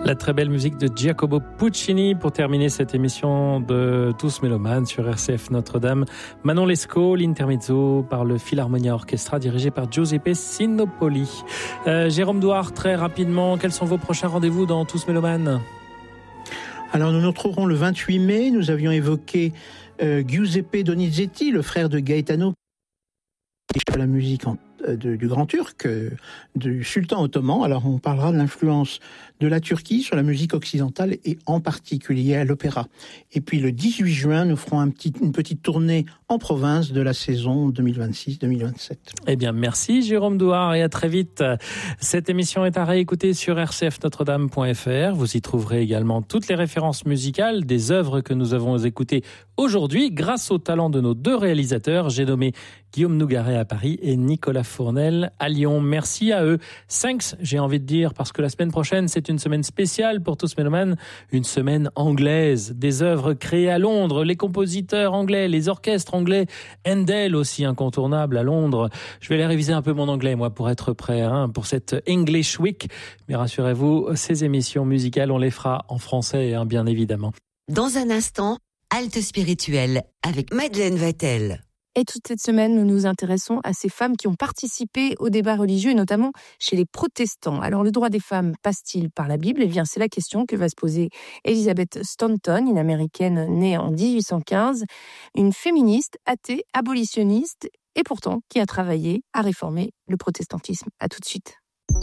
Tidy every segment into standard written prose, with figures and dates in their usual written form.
La très belle musique de Giacomo Puccini pour terminer cette émission de Tous Mélomanes sur RCF Notre-Dame. Manon Lescaut, l'intermezzo par le Philharmonia Orchestra dirigé par Giuseppe Sinopoli. Jérôme Douard, très rapidement, quels sont vos prochains rendez-vous dans Tous Mélomanes ? Alors nous nous retrouverons le 28 mai. Nous avions évoqué Giuseppe Donizetti, le frère de Gaetano, qui fait la musique du Grand Turc, du sultan ottoman. Alors on parlera de l'influence de la Turquie sur la musique occidentale et en particulier à l'opéra. Et puis le 18 juin, nous ferons une petite tournée en province de la saison 2026-2027. Eh bien, merci Jérôme Douard et à très vite. Cette émission est à réécouter sur rcfnotredame.fr. Vous y trouverez également toutes les références musicales des œuvres que nous avons écoutées aujourd'hui grâce au talent de nos deux réalisateurs. J'ai nommé Guillaume Nougaret à Paris et Nicolas Fournel à Lyon. Merci à eux. Thanks, j'ai envie de dire, parce que la semaine prochaine, c'est une semaine spéciale pour Tous Mélomanes, une semaine anglaise. Des œuvres créées à Londres, les compositeurs anglais, les orchestres anglais, Handel aussi incontournable à Londres. Je vais aller réviser un peu mon anglais, moi, pour être prêt pour cette English Week. Mais rassurez-vous, ces émissions musicales, on les fera en français, bien évidemment. Dans un instant, Halte spirituelle avec Madeleine Vatel. Et toute cette semaine, nous nous intéressons à ces femmes qui ont participé au débat religieux, et notamment chez les protestants. Alors, le droit des femmes passe-t-il par la Bible ? Eh bien, c'est la question que va se poser Elizabeth Stanton, une Américaine née en 1815, une féministe, athée, abolitionniste, et pourtant qui a travaillé à réformer le protestantisme. À tout de suite.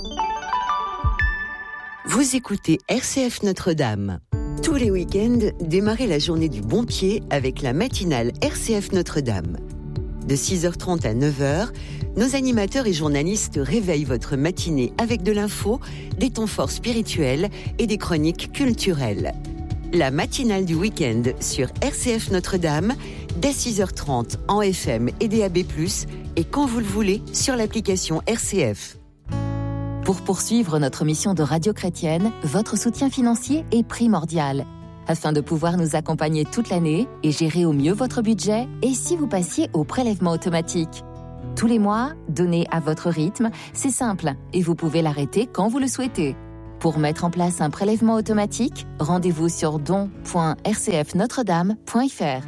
Vous écoutez RCF Notre-Dame. Tous les week-ends, démarrez la journée du bon pied avec la matinale RCF Notre-Dame. De 6h30 à 9h, nos animateurs et journalistes réveillent votre matinée avec de l'info, des temps forts spirituels et des chroniques culturelles. La matinale du week-end sur RCF Notre-Dame, dès 6h30 en FM et DAB+, et quand vous le voulez sur l'application RCF. Pour poursuivre notre mission de radio chrétienne, votre soutien financier est primordial. Afin de pouvoir nous accompagner toute l'année et gérer au mieux votre budget, et si vous passiez au prélèvement automatique ? Tous les mois, donnez à votre rythme, c'est simple, et vous pouvez l'arrêter quand vous le souhaitez. Pour mettre en place un prélèvement automatique, rendez-vous sur don.rcfnotredame.fr.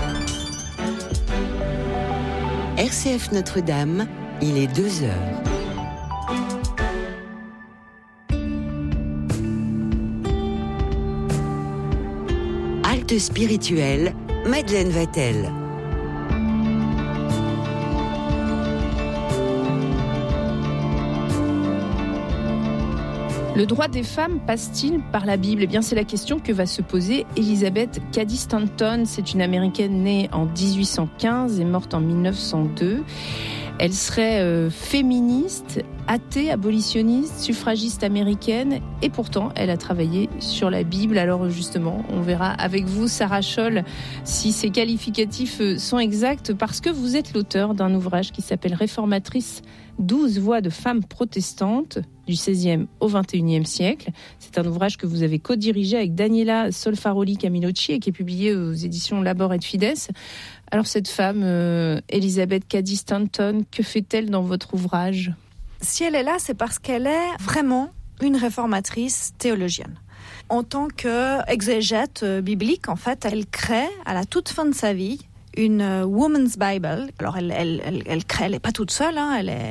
RCF Notre-Dame, il est 2h. Halte spirituelle, Madeleine Vatel. Le droit des femmes passe-t-il par la Bible ? Eh bien, c'est la question que va se poser Elizabeth Cady Stanton. C'est une Américaine née en 1815 et morte en 1902. Elle serait féministe, athée, abolitionniste, suffragiste américaine, et pourtant elle a travaillé sur la Bible. Alors justement, on verra avec vous, Sarah Scholl, si ces qualificatifs sont exacts, parce que vous êtes l'auteur d'un ouvrage qui s'appelle Réformatrice, 12 voix de femmes protestantes du XVIe au XXIe siècle. C'est un ouvrage que vous avez co-dirigé avec Daniela Solfaroli Camilocci et qui est publié aux éditions Labor et Fides. Alors cette femme, Elizabeth Cady Stanton, que fait-elle dans votre ouvrage ? Si elle est là, c'est parce qu'elle est vraiment une réformatrice théologienne. En tant qu'exégète biblique, en fait, elle crée, à la toute fin de sa vie, une Woman's Bible. Alors elle crée, elle n'est pas toute seule, elle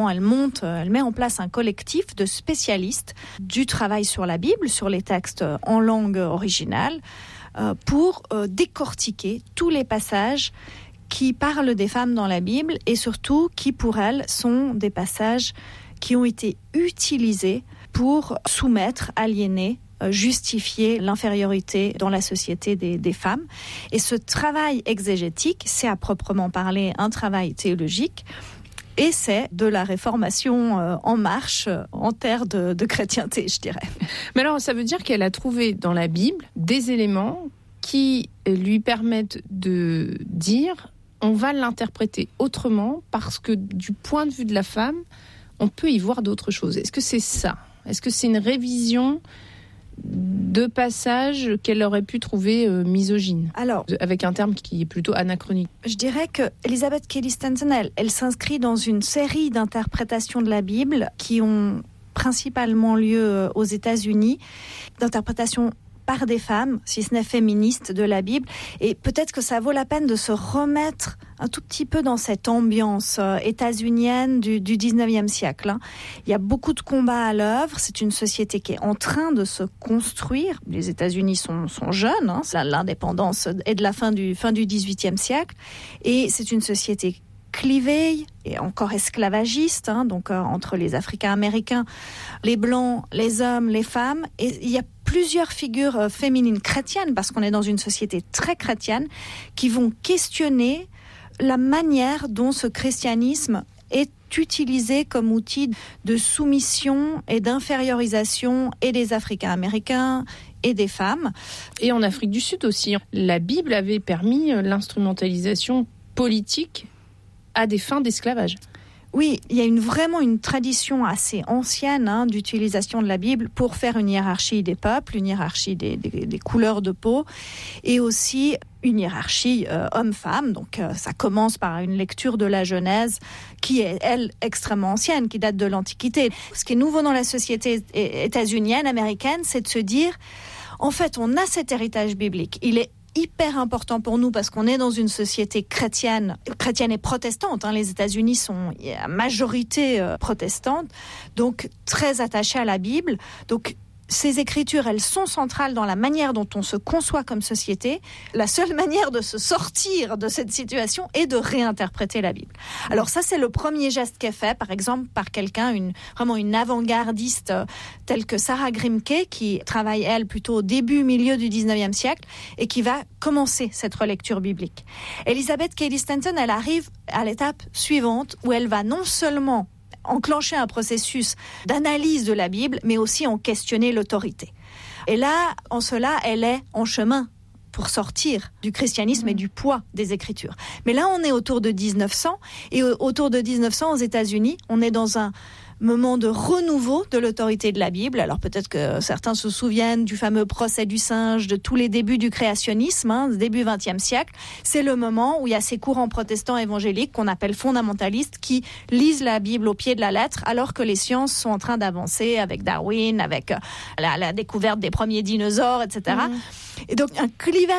met en place un collectif de spécialistes du travail sur la Bible, sur les textes en langue originale, pour décortiquer tous les passages qui parlent des femmes dans la Bible et surtout qui, pour elles, sont des passages qui ont été utilisés pour soumettre, aliéner, justifier l'infériorité dans la société des femmes. Et ce travail exégétique, c'est à proprement parler un travail théologique. Et c'est de la réformation en marche en terre de chrétienté, je dirais. Mais alors, ça veut dire qu'elle a trouvé dans la Bible des éléments qui lui permettent de dire on va l'interpréter autrement parce que du point de vue de la femme, on peut y voir d'autres choses. Est-ce que c'est ça ? Est-ce que c'est une révision de passages qu'elle aurait pu trouver misogynes, avec un terme qui est plutôt anachronique? Je dirais que Elizabeth Cady Stanton, elle s'inscrit dans une série d'interprétations de la Bible qui ont principalement lieu aux États-Unis, d'interprétation par des femmes, si ce n'est féministes, de la Bible. Et peut-être que ça vaut la peine de se remettre un tout petit peu dans cette ambiance états-unienne du 19e siècle. Il y a beaucoup de combats à l'œuvre. C'est une société qui est en train de se construire. Les États-Unis sont jeunes. L'indépendance est de la fin du 18e siècle. Et c'est une société clivée et encore esclavagiste, donc entre les Africains-Américains, les Blancs, les hommes, les femmes. Et il y a plusieurs figures féminines chrétiennes, parce qu'on est dans une société très chrétienne, qui vont questionner la manière dont ce christianisme est utilisé comme outil de soumission et d'infériorisation et des Africains-Américains et des femmes. Et en Afrique du Sud aussi. La Bible avait permis l'instrumentalisation politique à des fins d'esclavage. Oui, il y a vraiment une tradition assez ancienne d'utilisation de la Bible pour faire une hiérarchie des peuples, une hiérarchie des couleurs de peau, et aussi une hiérarchie homme-femme. Donc ça commence par une lecture de la Genèse qui est, elle, extrêmement ancienne, qui date de l'Antiquité. Ce qui est nouveau dans la société états-unienne, américaine, c'est de se dire, en fait, on a cet héritage biblique. Il est hyper important pour nous parce qu'on est dans une société chrétienne et protestante. Les États-Unis sont à majorité protestante, donc très attachés à la Bible. Donc ces écritures, elles sont centrales dans la manière dont on se conçoit comme société. La seule manière de se sortir de cette situation est de réinterpréter la Bible. Alors ça, c'est le premier geste qui est fait, par exemple, par quelqu'un, vraiment une avant-gardiste telle que Sarah Grimke, qui travaille, elle, plutôt au milieu du 19e siècle, et qui va commencer cette relecture biblique. Elizabeth Cady Stanton, elle arrive à l'étape suivante, où elle va non seulement enclencher un processus d'analyse de la Bible, mais aussi en questionner l'autorité. Et là, en cela, elle est en chemin pour sortir du christianisme et du poids des Écritures. Mais là, on est autour de 1900, et autour de 1900, aux États-Unis, on est dans un moment de renouveau de l'autorité de la Bible. Alors peut-être que certains se souviennent du fameux procès du singe, de tous les débuts du créationnisme, début XXe siècle. C'est le moment où il y a ces courants protestants évangéliques qu'on appelle fondamentalistes qui lisent la Bible au pied de la lettre, alors que les sciences sont en train d'avancer avec Darwin, avec la découverte des premiers dinosaures, etc. Et donc un clivage